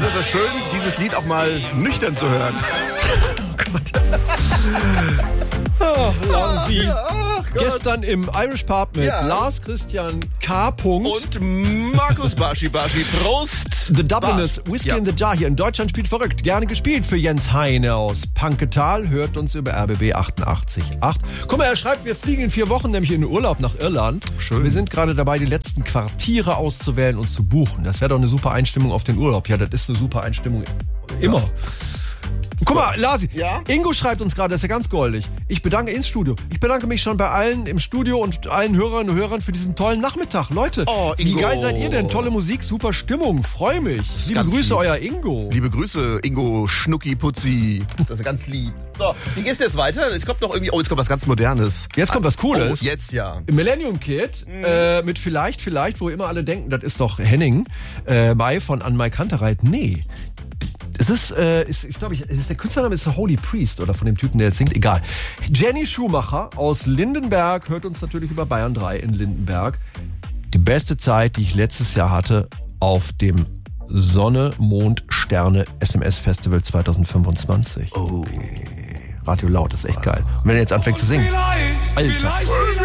ist so schön, dieses Lied auch mal nüchtern zu hören. Ach, Lansi. Ach Gott. Gestern im Irish Pub mit Lars Christian K. Und Markus Baschi. Prost. The Dubliners, Whiskey in the Jar hier in Deutschland spielt verrückt. Gerne gespielt für Jens Heine aus Panketal. Hört uns über RBB 88.8. Guck mal, er schreibt, wir fliegen in 4 Wochen nämlich in den Urlaub nach Irland. Schön. Wir sind gerade dabei, die letzten Quartiere auszuwählen und zu buchen. Das wäre doch eine super Einstimmung auf den Urlaub. Ja, das ist eine super Einstimmung immer. Ja. Guck mal, Lasi, Ingo schreibt uns gerade, das ist ja ganz goldig. Ich bedanke mich schon bei allen im Studio und allen Hörerinnen und Hörern für diesen tollen Nachmittag. Leute, wie geil seid ihr denn? Tolle Musik, super Stimmung, freue mich. Liebe Grüße, euer Ingo. Liebe Grüße, Ingo Schnucki Putzi. Das ist ganz lieb. So, wie geht's jetzt weiter? Es kommt noch irgendwie, jetzt kommt was ganz Modernes. Jetzt kommt was Cooles. Jetzt Millennium Kid mit vielleicht, wo immer alle denken, das ist doch Henning Mai von An Mai Kantereit. Nee. Es ist, ich glaube, der Künstlername ist Holy Priest oder von dem Typen, der jetzt singt. Egal. Jenny Schumacher aus Lindenberg hört uns natürlich über Bayern 3 in Lindenberg. Die beste Zeit, die ich letztes Jahr hatte auf dem Sonne, Mond, Sterne SMS Festival 2025. Okay. Radio Laut ist echt geil. Und wenn er jetzt anfängt zu singen. Alter.